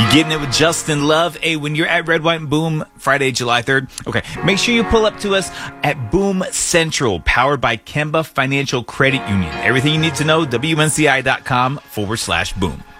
You getting it with Justin Love. Hey, when you're at Red, White, and Boom Friday, July 3rd, okay, make sure you pull up to us at Boom Central, powered by Kemba Financial Credit Union. Everything you need to know, WNCI.com/boom.